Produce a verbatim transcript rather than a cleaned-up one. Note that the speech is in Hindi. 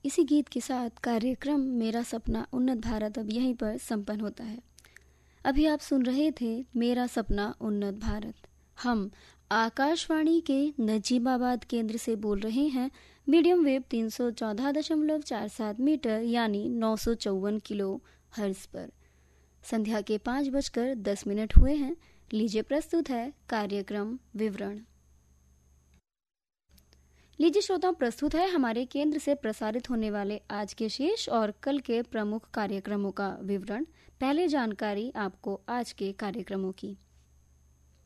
इसी गीत के साथ कार्यक्रम मेरा सपना उन्नत भारत अब यहीं पर संपन्न होता है। अभी आप सुन रहे थे मेरा सपना उन्नत भारत। हम आकाशवाणी के नजीबाबाद केंद्र से बोल रहे हैं मीडियम वेव तीन सौ चौदह दशमलव चार सात मीटर यानी नौ सौ चौवन किलो हर्ज पर। संध्या के पाँच बजकर दस मिनट हुए हैं। लीजिए प्रस्तुत है कार्यक्रम विवरण। लीजिए श्रोताओं, प्रस्तुत है हमारे केंद्र से प्रसारित होने वाले आज के शेष और कल के प्रमुख कार्यक्रमों का विवरण। पहले जानकारी आपको आज के कार्यक्रमों की।